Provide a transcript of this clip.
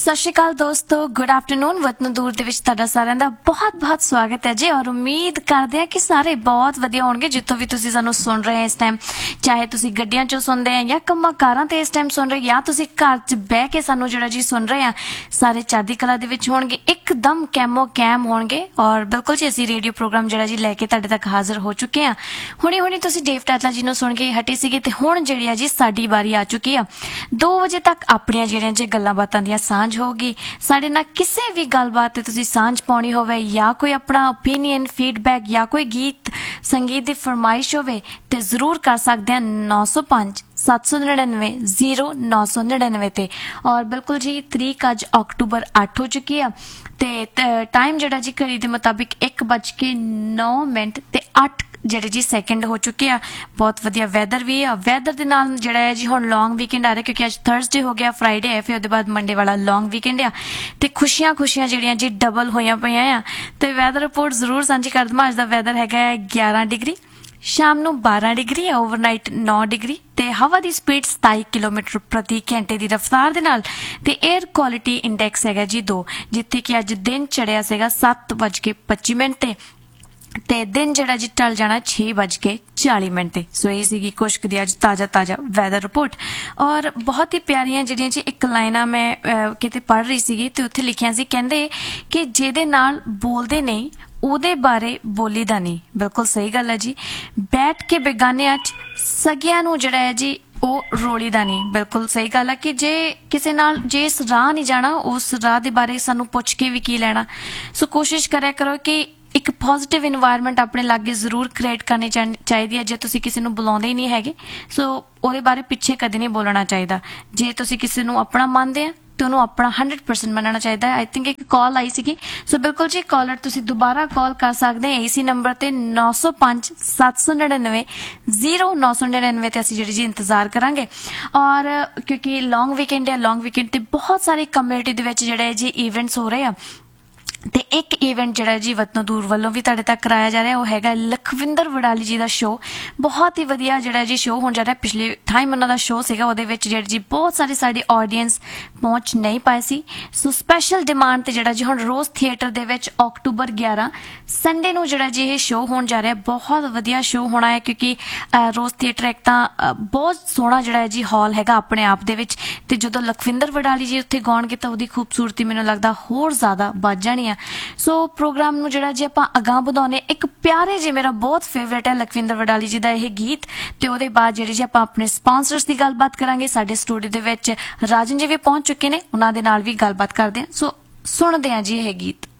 सत श्री अकाल दोस्तों, गुड आफ्टरनून। वतन दूर ਦੇ ਵਿੱਚ ਤੁਹਾਡਾ ਸਾਰਿਆਂ ਦਾ ਬਹੁਤ-ਬਹੁਤ ਸਵਾਗਤ ਹੈ ਜੀ ਔਰ ਉਮੀਦ ਕਰਦੇ ਹਾਂ ਕਿ ਸਾਰੇ ਬਹੁਤ ਵਧੀਆ ਹੋਣਗੇ ਜਿੱਥੋਂ ਵੀ ਤੁਸੀਂ ਸਾਨੂੰ ਸੁਣ ਰਹੇ ਹੋ ਇਸ ਟਾਈਮ। ਚਾਹੇ ਤੁਸੀਂ ਗੱਡੀਆਂ 'ਚੋਂ ਸੁਣਦੇ ਆ ਜਾਂ ਕੰਮਾਂ ਕਾਰਾਂ ਤੇ ਇਸ ਟਾਈਮ ਸੁਣ ਰਹੇ ਜਾਂ ਤੁਸੀਂ ਘਰ 'ਚ ਬਹਿ ਕੇ ਸਾਨੂੰ ਜਿਹੜਾ ਜੀ ਸੁਣ ਰਹੇ ਆ, ਸਾਰੇ ਚੜ੍ਹਦੀ ਕਲਾ ਦੇ ਵਿੱਚ ਹੋਣਗੇ, ਇੱਕਦਮ ਕੈਮੋ ਕੈਮ ਹੋਣਗੇ। ਔਰ ਬਿਲਕੁਲ ਜੀ ਅਸੀਂ ਰੇਡੀਓ ਪ੍ਰੋਗਰਾਮ ਜਿਹੜਾ ਜੀ ਲੈ ਕੇ ਤੁਹਾਡੇ ਤੱਕ ਹਾਜ਼ਰ ਹੋ ਚੁੱਕੇ ਆ। ਹੁਣੀ ਤੁਸੀਂ ਡੇਵ ਟੈਟਲਾ ਜੀ ਨੂੰ ਸੁਣ ਕੇ ਹਟੇ ਸੀਗੇ ਤੇ ਹੁਣ ਜਿਹੜੀ ਆ ਜੀ ਸਾਡੀ ਵਾਰੀ ਆ ਚੁੱਕੀ ਆ। 2 ਵਜੇ ਤੱਕ ਆਪਣੀਆਂ ਜਿਹੜੀਆਂ ਜੀ ਗੱਲਾਂ ਬਾਤਾਂ ਦੀਆਂ ਸਾਂਝ ਹੋਗੀ। ਸਾਡੇ ਨਾਲ ਕਿਸੇ ਵੀ ਗੱਲਬਾਤ ਤੇ ਤੁਸੀਂ ਸਾਂਝ ਪਾਉਣੀ ਹੋਵੇ ਜਾਂ ਕੋਈ ਆਪਣਾ ਓਪੀਨੀਅਨ ਫੀਡਬੈਕ ਜਾਂ ਕੋਈ ਗੀਤ ਸੰਗੀਤ ਦੀ ਫਰਮਾਇਸ਼ ਹੋਵੇ ਤੇ ਜ਼ਰੂਰ ਕਰ ਸਕਦੇ ਆ 905 799 0999 ਤੇ। ਔਰ ਬਿਲਕੁਲ ਜੀ ਤਰੀਕ ਅੱਜ ਅਕਤੂਬਰ 8 ਹੋ ਚੁੱਕੀ ਆ ਤੇ ਟਾਈਮ ਜਿਹੜਾ ਜੀ ਘੜੀ ਦੇ ਮੁਤਾਬਿਕ 1:09 ਤੇ 8 ਜਿਹੜੇ ਜੀ ਸੈਕਿੰਡ ਹੋ ਚੁੱਕੇ ਆ। ਬਹੁਤ ਵਧੀਆ ਵੈਦਰ ਵੀ ਆ। ਵੈਦਰ ਦੇ ਨਾਲ ਜਿਹੜਾ ਹੈ ਜੀ ਹੁਣ ਲੌਂਗ ਵੀਕਐਂਡ ਆ ਰਿਹਾ ਕਿਉਂਕਿ ਅੱਜ ਥਰਸਡੇ ਹੋ ਗਿਆ, ਫਰਾਈਡੇ ਹੈ, ਫਿਰ ਉਹਦੇ ਬਾਅਦ ਮੰਡੇ ਵਾਲਾ ਲੌਂਗ ਵੀਕਐਂਡ ਆ ਤੇ ਖੁਸ਼ੀਆਂ ਜਿਹੜੀਆਂ ਜੀ ਡਬਲ ਹੋਈਆਂ ਪਈਆਂ ਆ। ਤੇ ਵੈਦਰ ਰਿਪੋਰਟ ਜ਼ਰੂਰ ਸਾਂਝੀ ਕਰ ਦਵਾਂ। ਅੱਜ ਦਾ ਵੈਦਰ ਹੈਗਾ 11 ਡਿਗਰੀ, ਸ਼ਾਮ ਨੂੰ 12 ਡਿਗਰੀ, ਓਵਰਨਾਈਟ 9 ਡਿਗਰੀ ਤੇ ਹਵਾ ਦੀ ਸਪੀਡ 27 ਕਿਲੋਮੀਟਰ ਪ੍ਰਤੀ ਘੰਟੇ ਦੀ ਰਫ਼ਤਾਰ ਦੇ ਨਾਲ ਤੇ 에ਅਰ ਕੁਆਲਿਟੀ ਇੰਡੈਕਸ ਹੈਗਾ ਜੀ 2, ਜਿੱਥੇ ਕਿ ਅੱਜ ਦਿਨ ਚੜਿਆ ਸੀਗਾ 7:25 ਤੇ ਦਿਨ ਜਿਹੜਾ ਜੀ ਟਲ ਜਾਣਾ 6:40 ਤੇ। ਸੋ ਇਹ ਸੀਗੀ ਕੁਸ਼ਕ ਦੀ ਅੱਜ ਤਾਜ਼ਾ ਵੈਦਰ ਰਿਪੋਰਟ। ਔਰ ਬਹੁਤ ਹੀ ਪਿਆਰੀਆਂ ਜਿਹੜੀਆਂ ਜੀ ਇੱਕ ਲਾਈਨਾਂ ਮੈਂ ਕਿਤੇ ਪੜ੍ਹ ਰਹੀ ਸੀਗੀ ਤੇ ਉੱਥੇ ਲਿਖਿਆ ਸੀ, ਕਹਿੰਦੇ ਕਿ ਜਿਹਦੇ ਨਾਲ ਬੋਲਦੇ ਨਹੀਂ ਉਹਦੇ ਬਾਰੇ ਬੋਲੀ ਦਾ ਨਹੀਂ। ਬਿਲਕੁਲ ਸਹੀ ਗੱਲ ਹੈ ਜੀ। ਬੈਠ ਕੇ ਬੇਗਾਨਿਆਂ 'ਚ ਸਗਿਆਂ ਨੂੰ ਜਿਹੜਾ ਹੈ ਜੀ ਉਹ ਰੋਲੀ ਦਾ ਨਹੀਂ। ਬਿਲਕੁਲ ਸਹੀ ਗੱਲ ਹੈ ਕਿ ਜੇ ਕਿਸੇ ਨਾਲ ਜੇ ਇਸ ਰਾਹ ਨਹੀਂ ਜਾਣਾ, ਉਸ ਰਾਹ ਦੇ ਬਾਰੇ ਸਾਨੂੰ ਪੁੱਛ ਕੇ ਵੀ ਕੀ ਲੈਣਾ। ਸੋ ਕੋਸ਼ਿਸ਼ ਕਰਿਆ ਕਰੋ ਕਿ ਇੱਕ ਪੋਜ਼ਿਟਿਵ ਇਨਵਾਇਰਨਮੈਂਟ ਆਪਣੇ ਲਾਗੇ ਜ਼ਰੂਰ ਕ੍ਰੀਏਟ ਕਰਨੀ ਚਾਹੀਦੀ ਹੈ। ਜੇ ਤੁਸੀਂ ਕਿਸੇ ਨੂੰ ਬੁਲਾਉਂਦੇ ਹੀ ਨਹੀਂ ਹੈਗੇ ਸੋ ਉਹਦੇ ਬਾਰੇ ਪਿੱਛੇ ਕਦੇ ਨਹੀਂ ਬੋਲਣਾ ਚਾਹੀਦਾ। ਜੇ ਤੁਸੀਂ ਕਿਸੇ ਨੂੰ ਆਪਣਾ ਮੰਨਦੇ ਆ ਤੇ ਉਹਨੂੰ ਆਪਣਾ 100% ਮੰਨਣਾ ਚਾਹੀਦਾ ਹੈ। ਆਈ ਥਿੰਕ ਇੱਕ ਕਾਲ ਆਈ ਸੀਗੀ, ਸੋ ਬਿਲਕੁਲ ਜੀ ਕਾਲਰ ਤੁਸੀਂ ਦੁਬਾਰਾ ਕਾਲ ਕਰ ਸਕਦੇ ਆ ਇਸੇ ਨੰਬਰ ਤੇ 905 799 0999 ਤੇ ਅਸੀਂ ਜਿਹੜੀ ਜੀ ਇੰਤਜ਼ਾਰ ਕਰਾਂਗੇ। ਔਰ ਕਿਉਂਕਿ ਲੌਂਗ ਵੀਕਐਂਡ ਹੈ, ਲੌਂਗ ਵੀਕਐਂਡ ਤੇ ਬਹੁਤ ਸਾਰੇ ਕਮਿਊਨਿਟੀ ਦੇ ਵਿੱਚ ਜਿਹੜੇ ਜੀ ਇਵੈਂਟਸ ਹੋ ਰਹੇ ਆ ਤੇ ਇੱਕ ਇਵੈਂਟ ਜਿਹੜਾ ਜੀ ਵਤਨੋਂ ਦੂਰ ਵੱਲੋਂ ਵੀ ਤੁਹਾਡੇ ਤੱਕ ਕਰਾਇਆ ਜਾ ਰਿਹਾ ਉਹ ਹੈਗਾ ਲਖਵਿੰਦਰ ਵਡਾਲੀ ਜੀ ਦਾ ਸ਼ੋਅ। ਬਹੁਤ ਹੀ ਵਧੀਆ ਜਿਹੜਾ ਜੀ ਸ਼ੋਅ ਹੋਣ ਜਾ ਰਿਹਾ। ਪਿਛਲੇ ਟਾਈਮ ਉਹਨਾਂ ਦਾ ਸ਼ੋਅ ਸੀਗਾ, ਉਹਦੇ ਵਿੱਚ ਜਿਹੜੀ ਜੀ ਬਹੁਤ ਸਾਡੀ ਆਡੀਅנס ਪਹੁੰਚ ਨਹੀਂ ਪਾਈ ਸੀ। ਸੋ ਸਪੈਸ਼ਲ ਡਿਮਾਂਡ ਤੇ ਜਿਹੜਾ ਜੀ ਹੁਣ ਰੋਜ਼ ਥੀਏਟਰ ਦੇ ਵਿੱਚ ਅਕਤੂਬਰ 11 ਸੰਡੇ ਨੂੰ ਜਿਹੜਾ ਜੀ ਇਹ ਸ਼ੋਅ ਹੋਣ ਜਾ ਰਿਹਾ। ਬਹੁਤ ਵਧੀਆ ਸ਼ੋਅ ਹੋਣਾ ਹੈ ਕਿਉਂਕਿ ਰੋਜ਼ ਥੀਏਟਰ ਇੱਕ ਤਾਂ ਬਹੁਤ ਸੋਹਣਾ ਜਿਹੜਾ ਹੈ ਜੀ ਹਾਲ ਹੈਗਾ ਆਪਣੇ ਆਪ ਦੇ ਵਿੱਚ ਤੇ ਜਦੋਂ ਲਖਵਿੰਦਰ ਵਡਾਲੀ ਜੀ ਉੱਥੇ ਗਾਉਣਗੇ ਤਾਂ ਉਹਦੀ ਖੂਬਸੂਰਤੀ ਮੈਨੂੰ ਲੱਗਦਾ ਹੋਰ ਜ਼ਿਆਦਾ ਵੱਧ ਜਾਣੀ ਆ। ਸੋ ਪ੍ਰੋਗਰਾਮ ਨੂੰ ਜਿਹੜਾ ਜੀ ਆਪਾਂ ਅਗਾਂਹ ਵਧਾਉਣੇ ਇੱਕ ਪਿਆਰੇ ਜੀ, ਮੇਰਾ ਬਹੁਤ ਫੇਵਰੇਟ ਹੈ ਲਖਵਿੰਦਰ ਵਡਾਲੀ ਜੀ ਦਾ ਇਹ ਗੀਤ ਤੇ ਉਹਦੇ ਬਾਅਦ ਜਿਹੜੇ ਜੀ ਆਪਾਂ ਆਪਣੇ ਸਪਾਂਸਰਸ ਦੀ ਗੱਲਬਾਤ ਕਰਾਂਗੇ। ਸਾਡੇ ਸਟੂਡੀਓ ਦੇ ਵਿੱਚ ਰਾਜਨ ਜੀ ਵੀ ਪਹੁੰਚ ਚੁੱਕੇ ਨੇ, ਉਹਨਾਂ ਦੇ ਨਾਲ ਵੀ ਗੱਲਬਾਤ ਕਰਦੇ ਹਾਂ। ਸੋ ਸੁਣਦੇ ਹਾਂ ਜੀ ਇਹ ਗੀਤ।